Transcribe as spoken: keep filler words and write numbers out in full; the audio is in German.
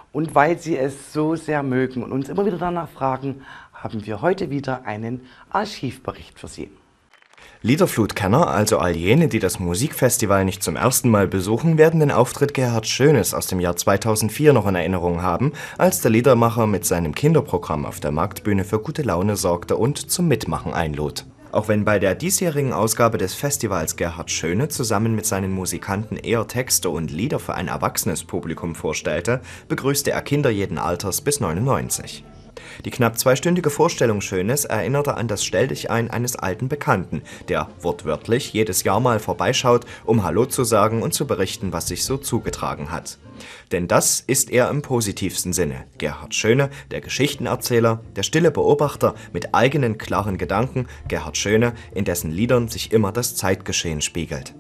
Und weil Sie es so sehr mögen und uns immer wieder danach fragen, haben wir heute wieder einen Archivbericht für Sie. Liederflut-Kenner, also all jene, die das Musikfestival nicht zum ersten Mal besuchen, werden den Auftritt Gerhard Schönes aus dem Jahr zweitausendvier noch in Erinnerung haben, als der Liedermacher mit seinem Kinderprogramm auf der Marktbühne für gute Laune sorgte und zum Mitmachen einlud. Auch wenn bei der diesjährigen Ausgabe des Festivals Gerhard Schöne zusammen mit seinen Musikanten eher Texte und Lieder für ein erwachsenes Publikum vorstellte, begrüßte er Kinder jeden Alters bis neunundneunzig. Die knapp zweistündige Vorstellung Schönes erinnerte an das Stelldichein eines alten Bekannten, der wortwörtlich jedes Jahr mal vorbeischaut, um Hallo zu sagen und zu berichten, was sich so zugetragen hat. Denn das ist er im positivsten Sinne. Gerhard Schöne, der Geschichtenerzähler, der stille Beobachter mit eigenen klaren Gedanken, Gerhard Schöne, in dessen Liedern sich immer das Zeitgeschehen spiegelt.